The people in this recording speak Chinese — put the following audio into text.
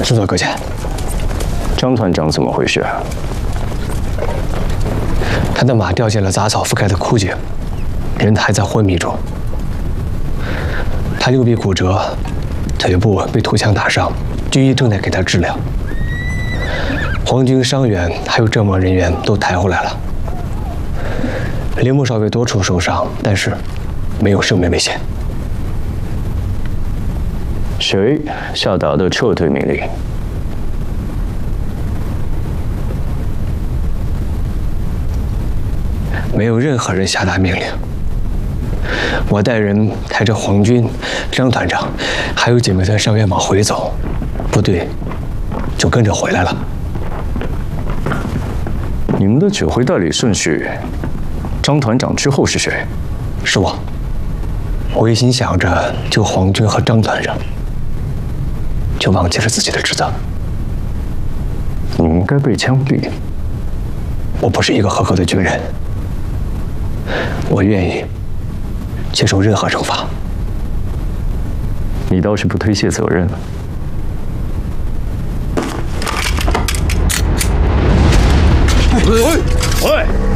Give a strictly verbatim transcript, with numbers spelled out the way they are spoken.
是左阁下。 张团长怎么回事？ 他的马掉进了杂草覆盖的枯井，人还在昏迷中。他右臂骨折，腿部被土墙打伤，军医正在给他治疗。皇军伤员还有阵亡人员都抬回来了。铃木少尉多处受伤，但是没有生命危险。 谁下达的撤退命令？ 没有任何人下达命令。我带人抬着皇军、张团长，还有警备团伤员往回走，部队就跟着回来了。 你们的指挥代理顺序，张团长之后是谁？ 是我。我一心想着救皇军和张团长，就忘记了自己的职责。 你应该被枪毙。 我不是一个合格的军人，我愿意接受任何惩罚。 你倒是不推卸责任。喂喂喂！